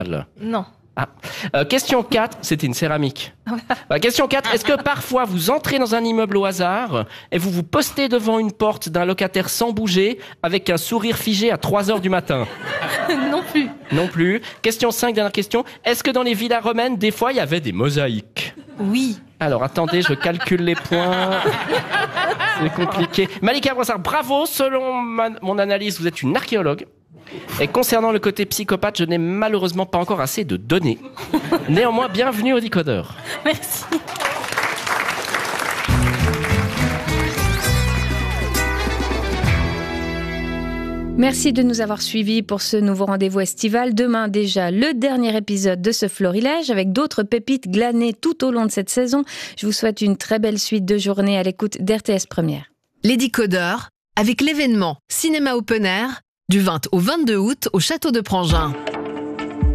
Non. Question 4, c'était une céramique. Question 4, est-ce que parfois vous entrez dans un immeuble au hasard et vous vous postez devant une porte d'un locataire sans bouger avec un sourire figé à 3h du matin? Non plus. Non plus. Question 5, dernière question. Est-ce que dans les villas romaines, des fois, il y avait des mosaïques? Oui. Alors, attendez, je calcule les points. C'est compliqué. Malika Brassard, bravo. Selon mon analyse, vous êtes une archéologue. Et concernant le côté psychopathe, je n'ai malheureusement pas encore assez de données. Néanmoins, bienvenue au Décodeur. Merci. Merci de nous avoir suivis pour ce nouveau rendez-vous estival. Demain déjà, le dernier épisode de ce florilège avec d'autres pépites glanées tout au long de cette saison. Je vous souhaite une très belle suite de journée à l'écoute d'RTS Première. Les Décodeurs, avec l'événement Cinéma Open Air, du 20 au 22 août au Château de Prangin.